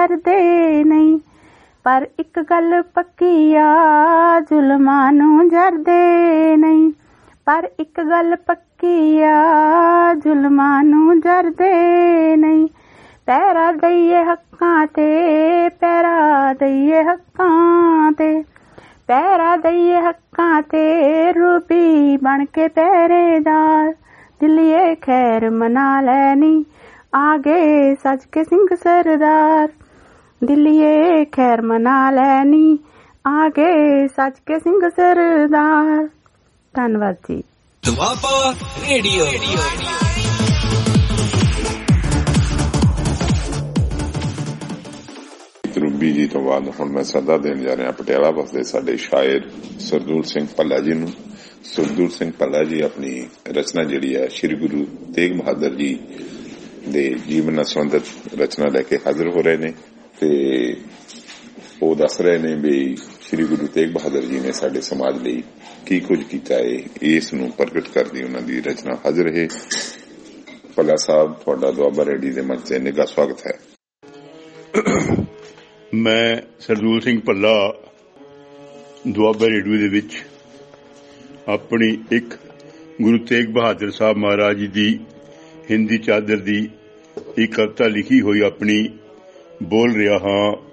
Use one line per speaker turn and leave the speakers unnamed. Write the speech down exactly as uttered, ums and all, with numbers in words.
ਕਰਦੇ ਨਹੀਂ, ਪਰ ਇੱਕ ਗੱਲ ਪੱਕੀ ਆ ਜ਼ੁਲਮਾਂ ਨੂੰ ਜਰਦੇ ਨਹੀਂ, ਪਰ ਇੱਕ ਗੱਲ ਪੱਕੀ ਆ ਜ਼ੁਲਮਾਂ ਨੂੰ ਜਰਦੇ ਨਹੀਂ। ਪਹਿਰਾ ਦਈਏ ਹੱਕਾਂ ਤੇ, ਪਹਿਰਾ ਦਈਏ ਹੱਕਾਂ ਤੇ, ਪਹਿਰਾ ਦਈਏ ਹੱਕਾਂ ਤੇ, ਰੂਬੀ ਬਣ ਕੇ ਪਹਿਰੇਦਾਰ। ਦਿੱਲੀਏ ਖੈਰ ਮਨਾ ਲੈਣੀ, ਆ ਗਏ ਸੱਜ ਕੇ ਸਿੰਘ ਸਰਦਾਰ। ਦਿੱਲੀਏ ਖੈਰ ਮਨਾ ਲੈਣੀ, ਆ ਗਏ ਸੱਜ ਕੇ ਸਿੰਘ ਸਰਦਾਰ। ਧੰਨਵਾਦ ਜੀ।
ਦੁਆਬਾ ਰੇਡੀਓ।
ਰੂਬੀ ਜੀ ਤੋਂ ਬਾਅਦ ਹੁਣ ਮੈਂ ਸੱਦਾ ਦੇਣ ਜਾ ਰਿਹਾ ਪਟਿਆਲਾ ਵਸਦੇ ਸਾਡੇ ਸ਼ਾਇਰ ਸਰਦੂਲ ਸਿੰਘ ਭੱਲਾ ਜੀ ਨੂੰ। ਸਰਦੂਲ ਸਿੰਘ ਭੱਲਾ ਜੀ ਆਪਣੀ ਰਚਨਾ ਜਿਹੜੀ ਹੈ ਸ਼੍ਰੀ ਗੁਰੂ ਤੇਗ ਬਹਾਦਰ ਜੀ ਦੇ ਜੀਵਨ ਨਾਲ ਸੰਬੰਧਿਤ ਰਚਨਾ ਲੈ ਕੇ ਹਾਜ਼ਰ ਹੋ ਰਹੇ ਨੇ ਤੇ ਉਹ ਦੱਸ ਰਹੇ ਨੇ ਵੀ ਸ਼੍ਰੀ ਗੁਰੂ ਤੇਗ ਬਹਾਦਰ ਜੀ ਨੇ ਸਾਡੇ ਸਮਾਜ ਲਈ ਕੀ ਕੁਝ ਕੀਤਾ ਹੈ, ਇਸ ਨੂੰ ਪ੍ਰਗਟ ਕਰਦੀ ਉਹਨਾਂ ਦੀ ਰਚਨਾ ਹਾਜ਼ਰ ਹੈ। ਭੱਲਾ ਸਾਹਿਬ, ਤੁਹਾਡਾ ਦੁਆਬਾ ਰੇਡੀਓ ਦੇ ਮੰਚ ਤੇ ਨਿੱਘਾ ਸਵਾਗਤ ਹੈ।
ਮੈਂ ਸਰਦੂਲ ਸਿੰਘ ਭੱਲਾ ਦੁਆਬਾ ਰੇਡੀਓ ਦੇ ਵਿੱਚ ਆਪਣੀ ਇੱਕ ਗੁਰੂ ਤੇਗ ਬਹਾਦਰ ਸਾਹਿਬ ਮਹਾਰਾਜ ਜੀ ਦੀ ਹਿੰਦੀ ਚਾਦਰ ਦੀ ਇੱਕ ਕਵਿਤਾ ਲਿਖੀ ਹੋਈ ਆਪਣੀ ਬੋਲ ਰਿਹਾ ਹਾਂ।